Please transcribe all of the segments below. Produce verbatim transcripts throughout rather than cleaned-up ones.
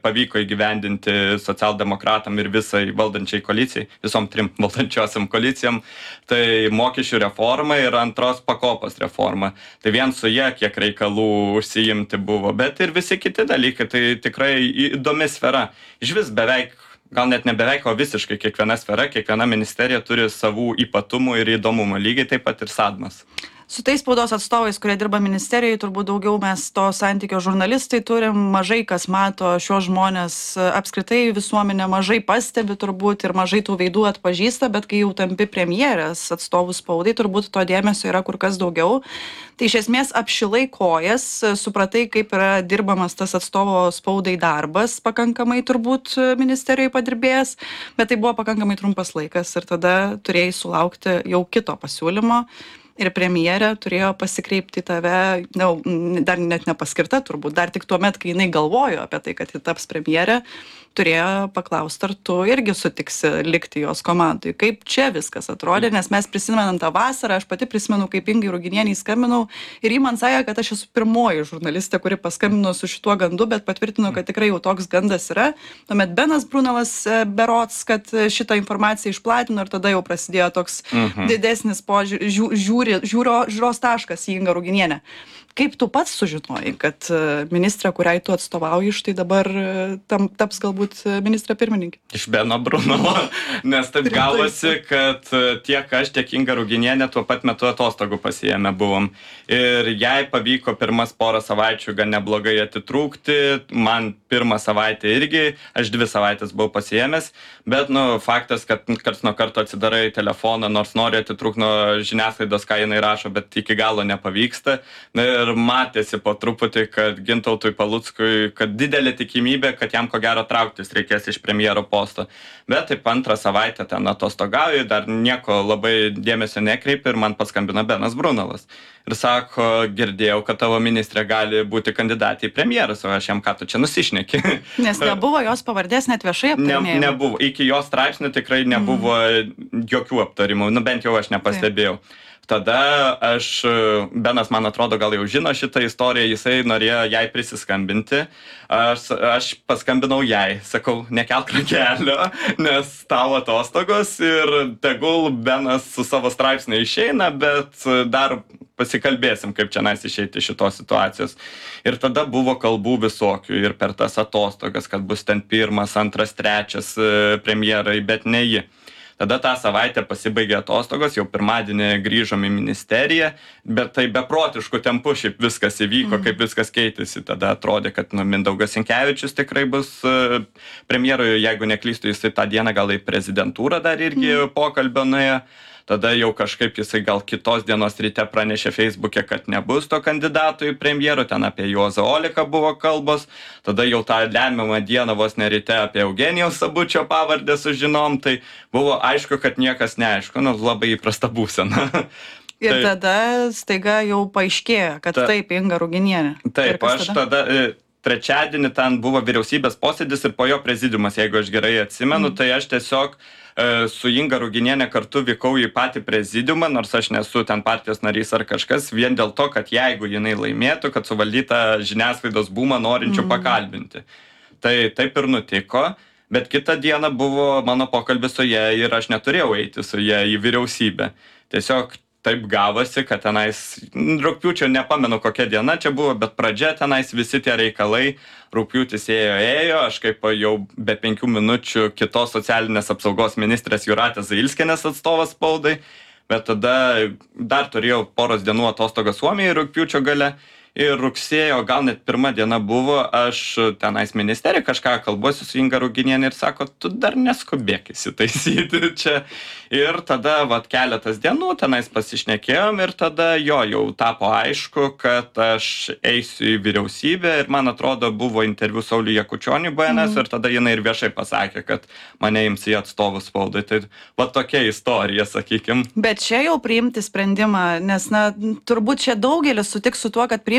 pavyko įgyvendinti socialdemokratam ir visai valdančiai koalicijai, visom trim valdančiosiam koalicijom, tai mokesčių reforma ir antros pakopos reforma. Tai vien su jie kiek reikalų užsiimti buvo, bet ir visi kiti dalykai, tai tikrai įdomi sfera. Iš vis beveik, gal net ne beveik, o visiškai kiekviena sfera, kiekviena ministerija turi savų ypatumų ir įdomumų, lygiai taip pat ir Sadmas. Su tais spaudos atstovais, kurie dirba ministerijoje, turbūt daugiau mes to santykio žurnalistai turim, mažai kas mato šios žmonės, apskritai visuomenė mažai pastebi turbūt ir mažai tų veidų atpažįsta, bet kai jau tampi premjerės atstovų spaudai, turbūt to dėmesio yra kur kas daugiau. Tai iš esmės apšilai kojas, supratai, kaip yra dirbamas tas atstovo spaudai darbas, pakankamai turbūt ministerijoje padirbėjęs, bet tai buvo pakankamai trumpas laikas ir tada turėjai sulaukti jau kito pasiūlymo. Ir premjerė turėjo pasikreipti į tave, ne, dar net nepaskirta turbūt, dar tik tuo met, kai jinai galvojo apie tai, kad ji taps premjerė, turėjo paklausti, ar tu irgi sutiksi likti jos komandai. Kaip čia viskas atrodė, nes mes prisimenam tą vasarą, aš pati prisimenu, kaip Ingai Ruginienei skambinau ir ji man sakė, kad aš esu pirmoji žurnalistė, kuri paskambino su šituo gandu, bet patvirtino, kad tikrai jau toks gandas yra. Tuomet Benas Brunalas berods, kad šitą informaciją išplatino ir tada jau prasidėjo toks mhm. didesnis požiūrį, žiūri, žiūro, žiūros taškas į Ingą Ruginienę. Kaip tu pats sužinojai, kad ministrė, kuriai tu atstovauji, štai dabar tam, taps galbūt ministrė pirmininkė? Iš Beno Brunalo, nes taip gavosi, kad tiek aš, tiek Inga Ruginienė tuo pat metu atostogų pasiėmę buvom. Ir jai pavyko pirmas porą savaičių gan neblogai atitrūkti, man pirmą savaitę irgi, aš dvi savaitės buvau pasiėmęs, bet nu, faktas, kad karts nuo karto atsidarai telefoną, nors nori atitrūkti nuo žiniasklaidos, ką jinai rašo, bet iki galo nepavyksta. Ir matėsi po truputį, kad Gintautui Paluckui, kad didelė tikimybė, kad jam ko gero trauktis reikės iš premjero posto. Bet taip antrą savaitę ten atostogauju, dar nieko labai dėmesio nekreipi ir man paskambina Benas Brunalas. Ir sako, girdėjau, kad tavo ministrė gali būti kandidatė į premjerus, o aš jam ką tu čia nusišneki. Nes nebuvo jos pavardės net viešai aptarinėjimų. Ne, nebuvo. Iki jos straipsnių tikrai nebuvo mm. jokių aptarimų, nu bent jau aš nepastebėjau. Tai. Tada aš, Benas man atrodo gal jau žino šitą istoriją, jisai norėjo jai prisiskambinti, aš, aš paskambinau jai, sakau, nekelk ragelio, nes tavo atostogos ir tegul Benas su savo straipsniu išeina, bet dar pasikalbėsim, kaip čia nais išeiti iš šitos situacijos. Ir tada buvo kalbų visokių ir per tas atostogas, kad bus ten pirmas, antras, trečias premjerai, bet ne ji. Tada tą savaitę pasibaigė atostogos, jau pirmadienį grįžom į ministeriją, bet tai beprotiškų tempų šiaip viskas įvyko, mm. kaip viskas keitėsi. Tada atrodė, kad nu, Mindaugas Sinkevičius tikrai bus uh, premjeroje, jeigu neklystu, jisai tą dieną gal į prezidentūrą dar irgi mm. pokalbio nuėjo. Tada jau kažkaip jisai gal kitos dienos ryte pranešė Facebook'e, kad nebus to kandidato į premjerų, ten apie Juozą Oleką buvo kalbos, tada jau tą lemiamą dieną vos ne ryte apie Eugenijaus Sabučio pavardę sužinom, tai buvo aišku, kad niekas neaišku, nu labai įprasta būsena. Ir tai, tada staiga jau paaiškėjo, kad ta, taip, Inga Ruginienė. Taip, aš tada... tada trečiadienį ten buvo vyriausybės posėdis ir po jo prezidiumas, jeigu aš gerai atsimenu, mm. tai aš tiesiog e, su Inga Ruginienė kartu vykau į patį prezidiumą, nors aš nesu ten partijos narys ar kažkas, vien dėl to, kad jeigu jinai laimėtų, kad suvaldyta žiniasklaidos bumą norinčių mm. pakalbinti. Tai taip ir nutiko, bet kitą dieną buvo mano pokalbis su ja ir aš neturėjau eiti su ja į vyriausybę. Tiesiog taip gavosi, kad tenais, rugpjūčio nepamenu kokia diena čia buvo, bet pradžia tenais visi tie reikalai, rugpjūtis ėjo, ėjo, aš kaip jau be penkių minučių kitos socialinės apsaugos ministrės Jūratės Zailskienės atstovas spaudai, bet tada dar turėjau poros dienų atostogą Suomijoje rugpjūčio gale. Ir rugsėjo, gal net pirma diena buvo, aš tenais ministerija kažką kalbuosiu su Inga Ruginienė ir sako, tu dar neskubėk įsitaisyti čia. Ir tada vat keletas dienų tenais pasišnekėjom ir tada jo jau tapo aišku, kad aš eisiu į vyriausybę ir man atrodo buvo interviu Sauliui Jakučioniui B N S mm. ir tada jinai ir viešai pasakė, kad mane ims į atstovų spaudai. Tai va tokia istorija, sakykim. Bet čia jau priimti sprendimą, nes na, turbūt čia daugelis sutiks su tuo, kad priimti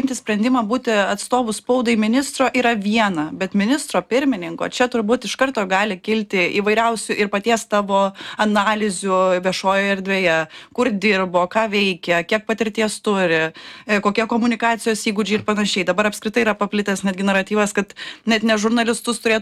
priimti sprendimą būti atstovu spaudai ministro yra viena, bet ministro pirmininko čia turbūt iš karto gali kilti įvairiausių ir paties tavo analizių viešojoje erdvėje, kur dirbo, ką veikia, kiek patirties turi, kokie komunikacijos įgūdžiai ir panašiai. Dabar apskritai yra paplitęs netgi naratyvas, kad net ne žurnalistus turėtų